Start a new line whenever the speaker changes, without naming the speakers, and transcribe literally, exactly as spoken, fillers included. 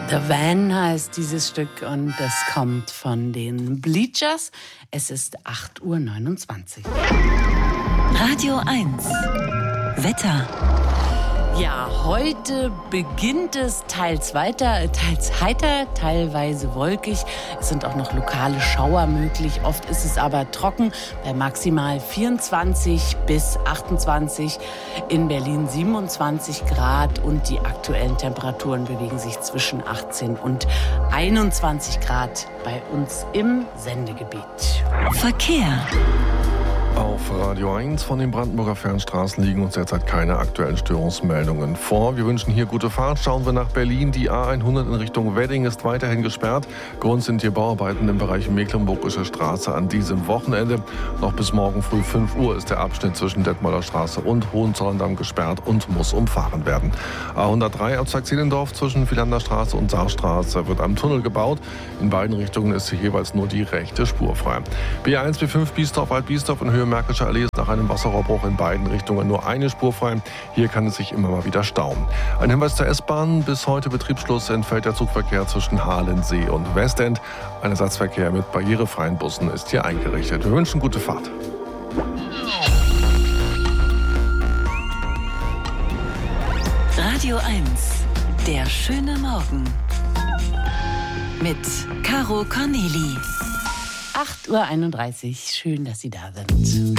The Van heißt dieses Stück und das kommt von den Bleachers. Es ist acht Uhr neunundzwanzig.
Radio eins. Wetter.
Ja, heute beginnt es teils weiter, teils heiter, teilweise wolkig. Es sind auch noch lokale Schauer möglich. Oft ist es aber trocken bei maximal vierundzwanzig bis achtundzwanzig. In Berlin siebenundzwanzig Grad und die aktuellen Temperaturen bewegen sich zwischen achtzehn und einundzwanzig Grad bei uns im Sendegebiet.
Verkehr.
Auf Radio eins von den Brandenburger Fernstraßen liegen uns derzeit keine aktuellen Störungsmeldungen vor. Wir wünschen hier gute Fahrt. Schauen wir nach Berlin. Die A hundert in Richtung Wedding ist weiterhin gesperrt. Grund sind hier Bauarbeiten im Bereich Mecklenburgische Straße an diesem Wochenende. Noch bis morgen früh fünf Uhr ist der Abschnitt zwischen Detmolder Straße und Hohenzollern-Damm gesperrt und muss umfahren werden. A hundertdrei Abzweig-Zehlendorf zwischen Vielander Straße und Saarstraße wird am Tunnel gebaut. In beiden Richtungen ist hier jeweils nur die rechte Spur frei. B eins, B fünf Biesdorf-Waldbiesdorf in Höhe Märkische Allee ist nach einem Wasserrohrbruch in beiden Richtungen nur eine Spur frei. Hier kann es sich immer mal wieder stauen. Ein Hinweis zur S-Bahn. Bis heute Betriebsschluss entfällt der Zugverkehr zwischen Halensee und Westend. Ein Ersatzverkehr mit barrierefreien Bussen ist hier eingerichtet. Wir wünschen gute Fahrt.
Radio eins. Der schöne Morgen. Mit Caro Corneli.
acht Uhr einunddreißig. Schön, dass Sie da sind.